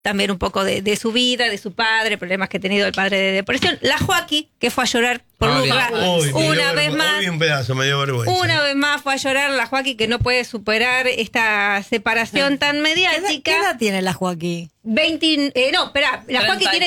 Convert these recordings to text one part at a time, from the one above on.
también un poco de su vida, de su padre, problemas que ha tenido el padre de depresión. La Joaquí, que fue a llorar por Luca una vez más. Hoy un pedazo, me dio vergüenza. Una vez más fue a llorar la Joaquí, que no puede superar esta separación tan mediática. ¿Qué edad tiene la Joaquí? 20, no, espera, la Joaquí tiene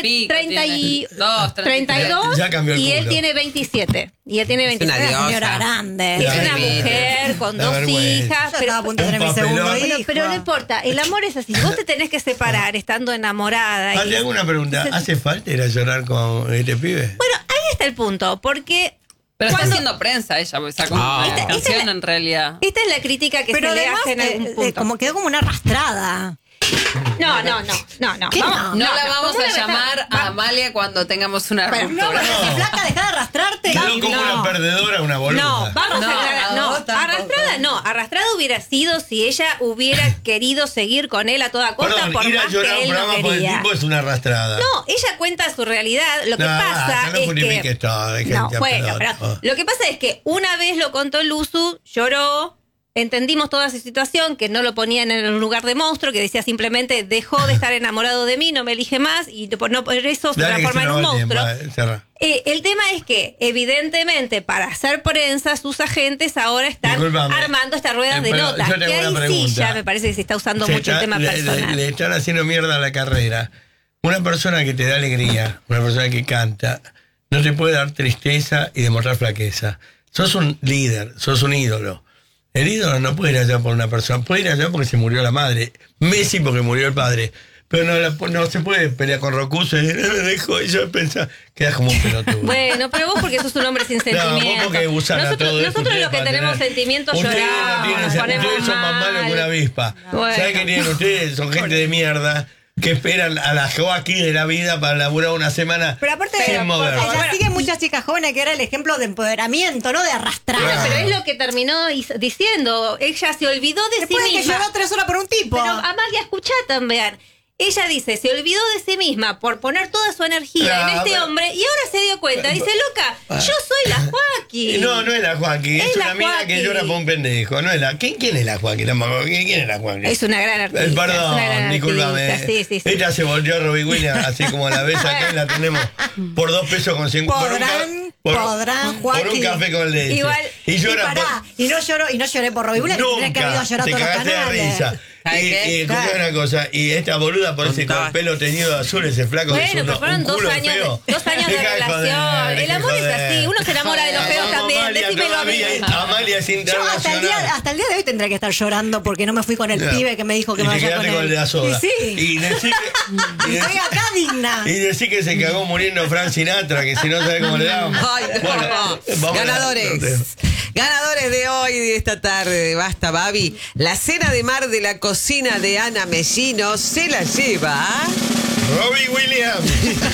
32 Ya cambió el y él culo. tiene 27. Y él tiene 27. Es una señora grande. Es La una vergüenza. mujer con La 2 vergüenza. hijas. Yo Pero, estaba a punto de tener mi Un segundo papelón. hijo. pero no importa, el amor es así. Vos te tenés que separar estando enamorada. Te hago una pregunta. ¿Hace falta ir a llorar con este pibe? Bueno, ahí está el punto, porque Pero está cuando- haciendo prensa ella, porque sacó una Esta- esta canción es la- en realidad. esta es la crítica que Pero se le además, hace en algún punto. como quedó como una arrastrada. No. ¿Qué No la vamos ¿cómo a la llamar va- a Amalia cuando tengamos una Pero no, ruptura. pero si flaca, deja de arrastrarte. Quedó como una perdedora, una boluda. No, vamos No, a aclarar. No, vos tampoco. arrastrada hubiera sido si ella hubiera querido seguir con él a toda costa, Perdón, por ir a más llorar a que un él no programa por el quería. tipo es una arrastrada. No, ella cuenta su realidad. Lo que No, pasa no es justifiques que todo, deja no, hinchar bueno, pelota. pero lo que pasa es que una vez lo contó Luzu, lloró. Entendimos toda su situación, que no lo ponían en un lugar de monstruo, que decía simplemente dejó de estar enamorado de mí, no me elige más, y por eso se Dale que transforma se en un nos va el monstruo. tiempo, cerra. El tema es que, evidentemente, para hacer prensa, sus agentes ahora están Discúlpame. armando estas ruedas de Pero notas. yo tengo Que una ahí sí pregunta. ya me parece que se está usando Se mucho el está- tema personal. le están haciendo mierda a la carrera. Una persona que te da alegría, una persona que canta, no te puede dar tristeza y demostrar flaqueza. Sos un líder, sos un ídolo. El ídolo no puede ir allá por una persona, puede ir allá porque se murió la madre. Messi porque murió el padre. Pero no se puede pelear con Rocuso y decir, me dejó, y yo pensaba, quedas como un pelotudo. Bueno, pero vos porque sos un hombre sin No, sentimientos. vos porque usan a todo eso, nosotros los que para tenemos tener- sentimientos ustedes lloramos, no tienen, ponemos ustedes son más malos que una avispa. Bueno. ¿Saben qué tienen ustedes? Son gente de mierda que esperan a la Joaquín de la vida para laburar una semana Pero aparte, sin mover. ella sigue muchas chicas jóvenes que era el ejemplo de empoderamiento, no de arrastrar. Bueno, Claro. pero es lo que terminó diciendo. Ella se olvidó de sí Después de que misma. lloró 3 horas por un tipo. Pero Amalia, escuchá también. Ella dice, se olvidó de sí misma por poner toda su energía en este pero- hombre y ahora se dio cuenta. Dice, loca, yo soy la Joaquín. No es la Joaquín, es la una mina Joaquín. que llora por un pendejo. No es la. ¿Quién es la Joaquín? ¿Quién es la Joaquín? Es una gran artista. Perdón, es una gran discúlpame. artista, sí. Ella se volvió a Robbie Williams, así como la ves acá y la tenemos por 2 pesos con 100 Podrán, por un Joaquín. café con leche. Igual- y llora pará, y no lloré por Robbie Williams, que tendría que haber ido a llorar te todos los cagaste de canales. risa. ¿Sabes qué? Y escuchá una cosa, y esta boluda parece con el pelo teñido de azul, ese flaco que es Bueno, pero fueron un 2 culo años, feo. de Deja relación. joder, El deja amor es joder. así. Uno se enamora de los feos también. Amalia Decímelo a mí. todavía- Amalia es Yo internacional. hasta el día de hoy tendría que estar llorando porque no me fui con el No. pibe que me dijo que Y me te vaya quedaste con con el de la él. soda. Y sí. Y decí que, y Estoy decí- acá digna. y decí que se cagó muriendo Frank Sinatra, que si no sabe cómo le damos. Ay, no. vamos a- Ganadores. Ganadores de hoy, de esta tarde de Basta Babi. La cena de mar de la cocina de Ana Mellino se la lleva Robbie Williams.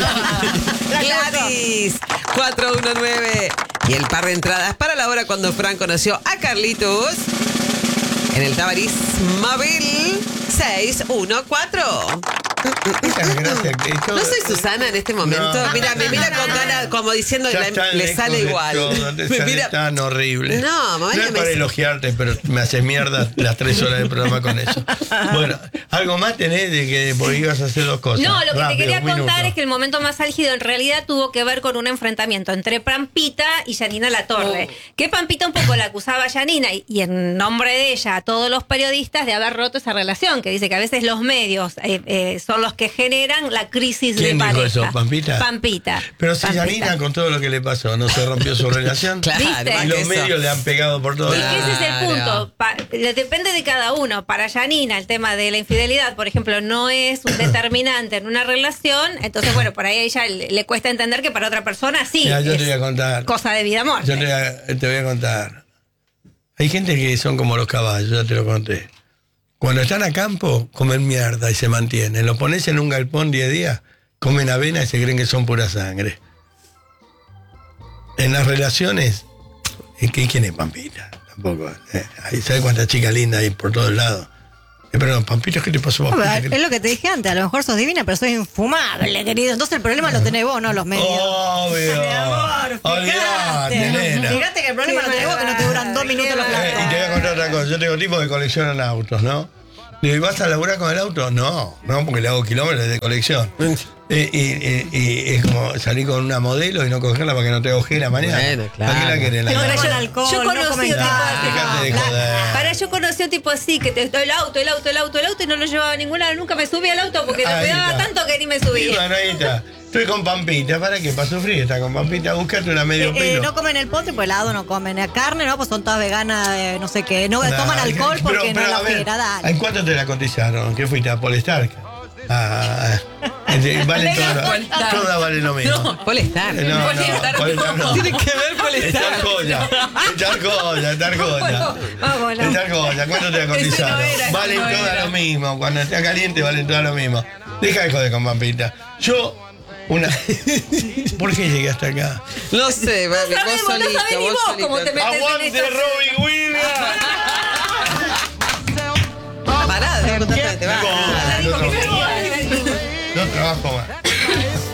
Gladys 419. Y el par de entradas para la hora cuando Fran conoció a Carlitos en el Tabarís Mabel 614. Muchas gracias. No soy Susana en este momento. No. Mira, me mira con ganas, como diciendo, Ya le están le lejos sale de igual. todo, te Me sale mira- tan horrible. No, mamá, no ya es me para dice- elogiarte, pero me haces mierda las 3 horas de programa con eso. Bueno, algo más tenés de que porque ibas a hacer 2 cosas. No, lo que Rápido, te quería un contar minuto. es que el momento más álgido en realidad tuvo que ver con un enfrentamiento entre Pampita y Yanina Latorre. Que Pampita un poco la acusaba a Yanina y en nombre de ella a todos los periodistas de haber roto esa relación, que dice que a veces los medios son los que generan la crisis de ¿Quién dijo pareja. eso? ¿Pampita? Pampita. Pero si Pampita. Yanina, con todo lo que le pasó, no se rompió su relación. Claro, ¿Viste? más Y que los eso. medios le han pegado por todos Y lados. que ese es el Claro. punto. Depende de cada uno. Para Yanina, el tema de la infidelidad, por ejemplo, no es un determinante en una relación. Entonces, bueno, por ahí a ella le cuesta entender que para otra persona sí. Mira, yo es te voy a contar. cosa de vida muerte. Yo te voy a contar. Hay gente que son como los caballos, ya te lo conté. Cuando están a campo, comen mierda y se mantienen. Lo pones en un galpón 10 días, comen avena y se creen que son pura sangre. En las relaciones, ¿quién es Pampita? Tampoco. ¿Sabes cuántas chicas lindas hay por todos lados? Perdón, Pampita, ¿qué te pasó, No, Pampita? pero es lo que te dije antes, a lo mejor sos divina, pero soy infumable, querido. Entonces el problema lo tenés vos, no los medios. Obvio. Mi amor, Olvidate, fíjate. nena. Fíjate que el problema lo tenés vos, que no te duran 2 minutos los Y te voy a platos. contar otra cosa. Yo tengo tipos que coleccionan autos, ¿no? Le digo, ¿vas a laburar con el auto? No, porque le hago kilómetros de colección. Y es como salir con una modelo y no cogerla para que no te ojera mañana. Bueno, claro. ¿Para qué la querés? Pero Ahora con yo- alcohol, yo no conocí un comen tipo carne. Dejate de joder. Para, yo conocí un tipo así, que te el auto, y no lo llevaba a ningún lado. Nunca me subí al auto porque te Ahí cuidaba está. tanto que ni me Y subí. bueno, ahí está. Estoy con Pampita, ¿para qué? Para sufrir, está con Pampita, búscate una medio pelo. No comen el postre, pues helado no comen. Carne, ¿no? Pues son todas veganas, no sé qué. No toman Dale, alcohol porque no a la ver, ojera, dale. ¿en cuánto te la cotizaron? ¿Qué fuiste? ¿A Polestar? Vale todas valen lo mismo. No. Polestar. No, Polestar Polestar no. Tiene que ver Polestar. Estar joya. Vámonos. Estar joya, ¿cuánto te la cotizaron? Ese no era, Valen no todas era. lo mismo. Cuando está caliente valen todas lo mismo. Deja de joder con Pampita. ¿Por qué llegué hasta acá? No sé, baby, No vos sabemos, no solito, sabés ni vos vos solito. cómo te metes en ¡Aguante esto. Robin Williams! Pará, de contar, te va. No trabajo más.